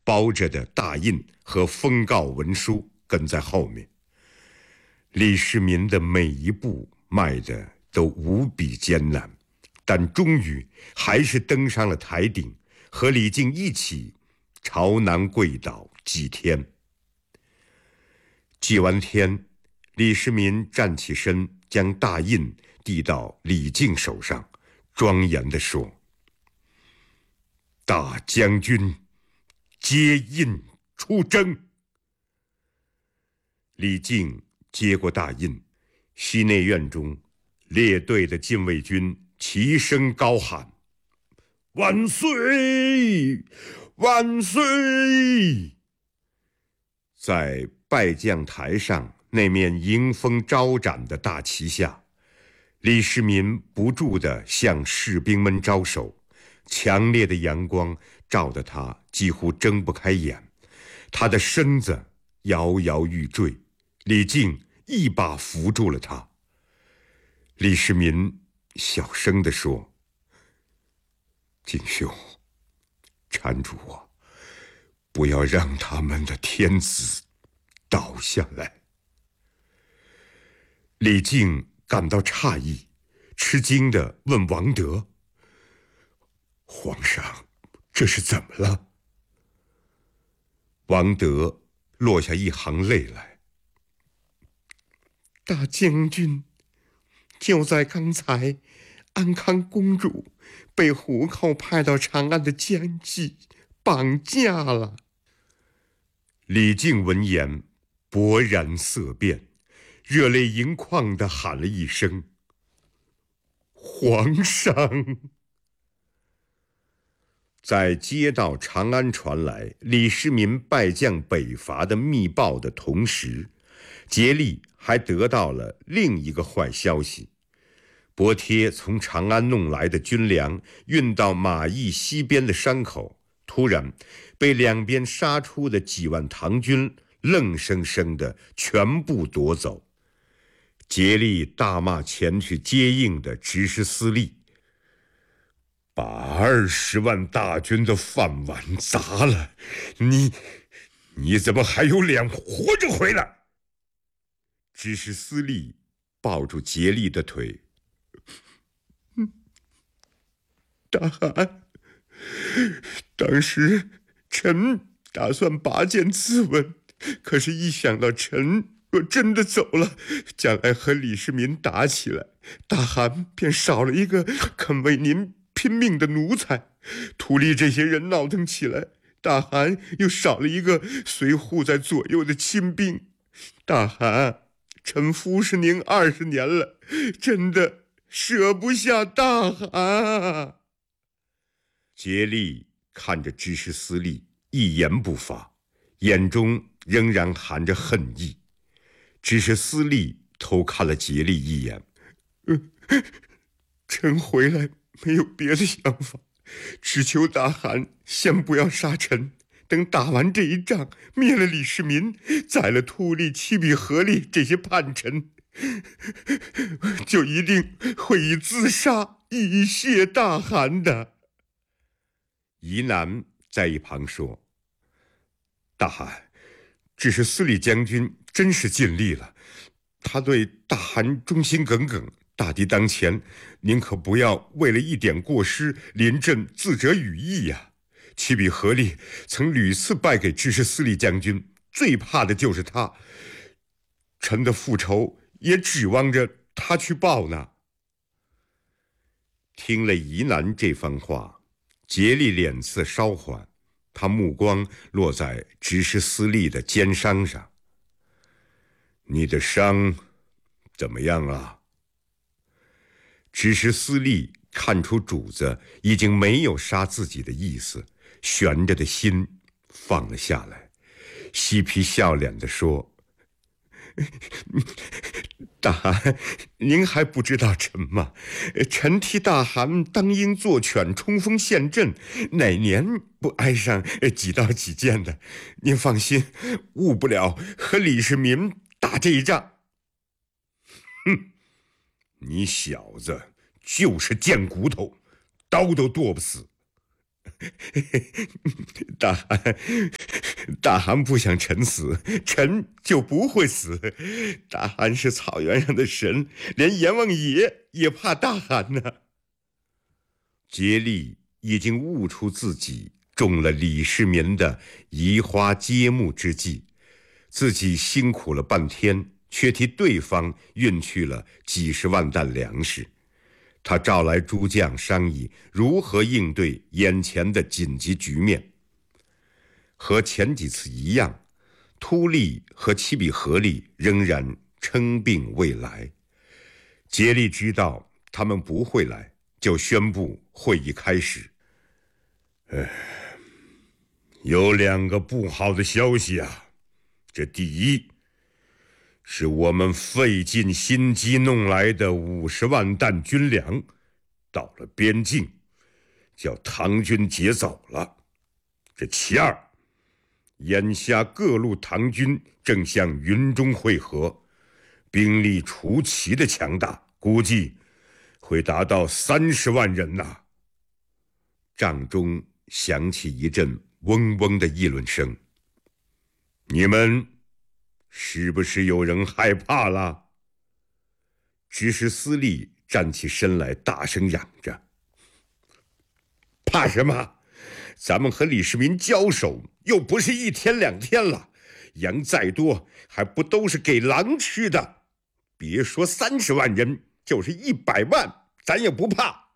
包着的大印和封告文书跟在后面。李世民的每一步迈的都无比艰难，但终于还是登上了台顶，和李靖一起朝南跪倒祭天。祭完天，李世民站起身，将大印递到李靖手上，庄严地说：“大将军接印出征。”李靖接过大印，西内院中列队的禁卫军齐声高喊：“万岁！万岁！”在拜将台上那面迎风招展的大旗下，李世民不住地向士兵们招手，强烈的阳光照得他几乎睁不开眼，他的身子摇摇欲坠。李靖一把扶住了他。李世民小声地说：“靖兄，搀住我，不要让他们的天子倒下来。”李靖感到诧异，吃惊地问王德：“皇上，这是怎么了？”王德落下一行泪来：“大将军，就在刚才，安康公主被胡寇派到长安的奸细绑架了。”李靖闻言勃然色变，热泪盈眶地喊了一声：“皇上！”在接到长安传来李世民败将北伐的密报的同时，竭力还得到了另一个坏消息：伯贴从长安弄来的军粮运到马邑西边的山口，突然被两边杀出的几万唐军愣生生地全部夺走。竭力大骂前去接应的执事司隶：“把20万大军的饭碗砸了，你怎么还有脸活着回来？”执事司隶抱住竭力的腿：“大汗，当时臣打算拔剑自刎，可是一想到臣若真的走了，将来和李世民打起来，大汗便少了一个肯为您拼命的奴才，土里这些人闹腾起来，大汗又少了一个随护在左右的亲兵。大汗，臣服侍您20年了，真的舍不下大汗。”竭力看着执事司隶，一言不发，眼中仍然含着恨意。执事司隶偷看了竭力一眼：“臣回来没有别的想法，只求大汗先不要杀臣，等打完这一仗，灭了李世民，宰了秃利、七比合力这些叛臣，就一定会以自杀以谢大汗的。”宜南在一旁说：“大汗，只是司礼将军真是尽力了，他对大汗忠心耿耿，大敌当前，您可不要为了一点过失临阵自责羽翼呀。七比合力曾屡次败给执事司礼将军，最怕的就是他，臣的复仇也指望着他去报呢。”听了宜南这番话，竭力脸色稍缓，他目光落在执事司隶的肩伤上：“你的伤怎么样啊？”执事司隶看出主子已经没有杀自己的意思，悬着的心放了下来，嬉皮笑脸地说：“大汗，您还不知道臣吗？臣替大汗当鹰作犬，冲锋陷阵，哪年不挨上几刀几剑的？您放心，误不了和李世民打这一仗。”“哼，你小子就是贱骨头，刀都剁不死。 大汗不想臣死，臣就不会死。大汗是草原上的神，连阎王爷也怕大汗呢。竭力已经悟出自己中了李世民的移花接木之计，自己辛苦了半天，却替对方运去了几十万担粮食。他召来诸将商议如何应对眼前的紧急局面。和前几次一样，突利和七比合力仍然称病未来。竭力知道他们不会来，就宣布会议开始。有2个不好的消息啊。这第一，是我们费尽心机弄来的50万担军粮到了边境，叫唐军劫走了。这其二，眼下各路唐军正向云中会合，兵力出奇的强大，估计会达到30万人呐。帐中响起一阵嗡嗡的议论声。你们是不是有人害怕了？指使司隶站起身来，大声嚷着：怕什么？咱们和李世民交手又不是1天2天了，羊再多还不都是给狼吃的？别说30万人，就是100万咱也不怕。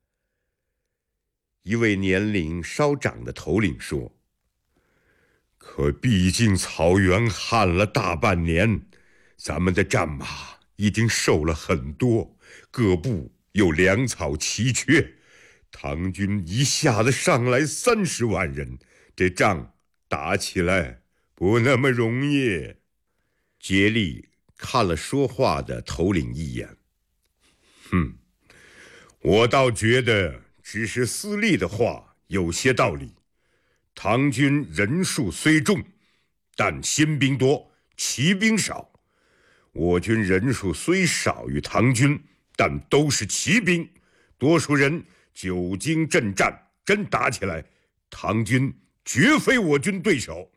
一位年龄稍长的头领说：可毕竟草原旱了大半年，咱们的战马已经瘦了很多，各部又粮草奇缺，唐军一下子上来30万人，这仗打起来不那么容易。竭力看了说话的头领一眼，我倒觉得只是司隶的话有些道理。唐军人数虽众，但新兵多，骑兵少。我军人数虽少于唐军，但都是骑兵，多数人久经阵战，真打起来，唐军绝非我军对手。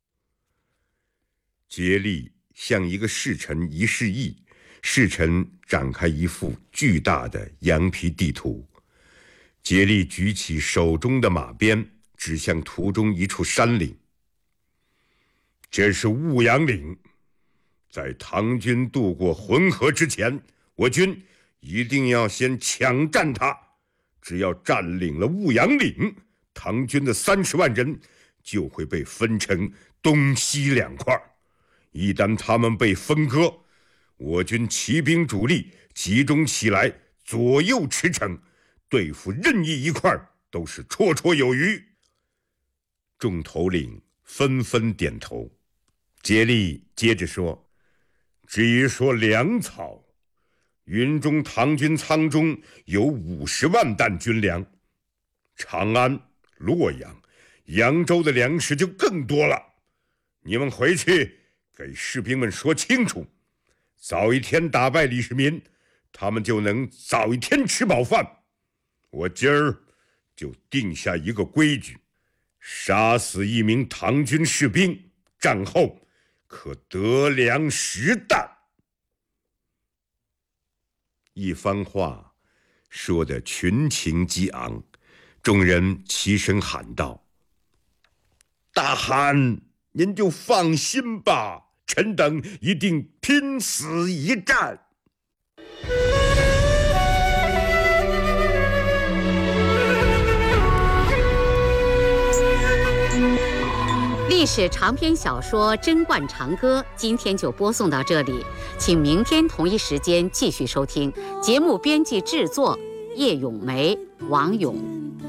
竭力向一个侍臣一示意，侍臣展开一幅巨大的羊皮地图。竭力举起手中的马鞭，指向图中一处山岭。这是雾阳岭，在唐军渡过浑河之前，我军一定要先抢占它。只要占领了雾阳岭，唐军的30万人就会被分成东西2块。一旦他们被分割，我军骑兵主力集中起来，左右驰骋，对付任意一块都是绰绰有余。众头领纷纷点头。竭力接着说：至于说粮草，云中唐军仓中有50万担军粮，长安、洛阳、扬州的粮食就更多了。你们回去给士兵们说清楚，早一天打败李世民，他们就能早一天吃饱饭。我今儿就定下一个规矩，杀死1名唐军士兵，战后可得粮10担。一番话说得群情激昂，众人齐声喊道：大汗，您就放心吧，臣等一定拼死一战。 历史长篇小说《贞观长歌》今天就播送到这里，请明天同一时间继续收听。节目编辑制作：叶咏梅、王勇。